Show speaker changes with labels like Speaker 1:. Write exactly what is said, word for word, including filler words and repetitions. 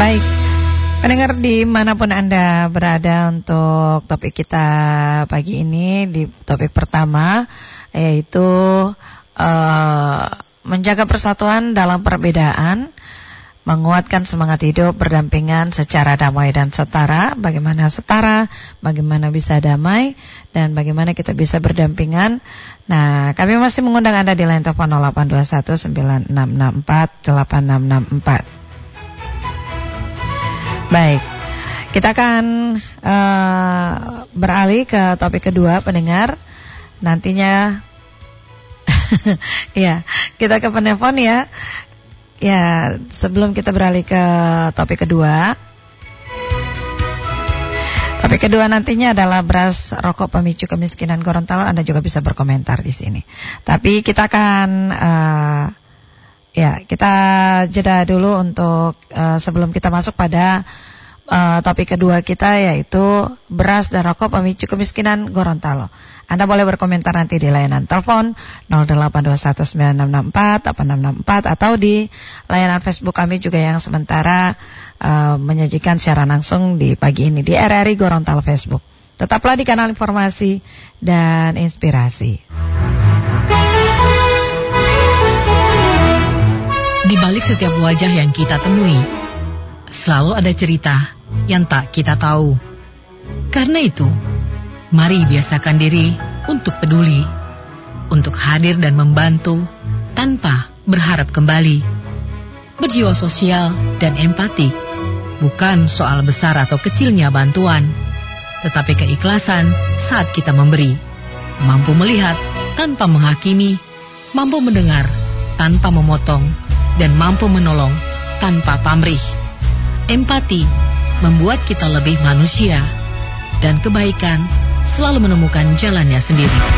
Speaker 1: Baik, pendengar dimanapun Anda berada, untuk topik kita pagi ini di topik pertama, yaitu uh, menjaga persatuan dalam perbedaan, menguatkan semangat hidup berdampingan secara damai dan setara. Bagaimana setara, bagaimana bisa damai, dan bagaimana kita bisa berdampingan. Nah, kami masih mengundang Anda di line telepon nol delapan dua satu sembilan enam enam empat delapan enam enam empat. Baik, kita akan uh, beralih ke topik kedua, pendengar. Nantinya, ya, kita ke penelpon ya. Ya, sebelum kita beralih ke topik kedua. Topik kedua nantinya adalah beras rokok pemicu kemiskinan Gorontalo. Anda juga bisa berkomentar di sini. Tapi kita akan uh, ya, kita jeda dulu untuk uh, sebelum kita masuk pada uh, topik kedua kita, yaitu beras dan rokok pemicu kemiskinan Gorontalo. Anda boleh berkomentar nanti di layanan telepon nol delapan dua satu sembilan enam enam empat delapan enam enam empat atau di layanan Facebook kami juga yang sementara uh, menyajikan siaran langsung di pagi ini di R R I Gorontalo Facebook. Tetaplah di kanal informasi dan inspirasi.
Speaker 2: Di balik setiap wajah yang kita temui, selalu ada cerita yang tak kita tahu. Karena itu, mari biasakan diri untuk peduli, untuk hadir dan membantu tanpa berharap kembali. Berjiwa sosial dan empatik bukan soal besar atau kecilnya bantuan, tetapi keikhlasan saat kita memberi. Mampu melihat tanpa menghakimi, mampu mendengar tanpa memotong, dan mampu menolong tanpa pamrih. Empati membuat kita lebih manusia, dan kebaikan selalu menemukan jalannya sendiri.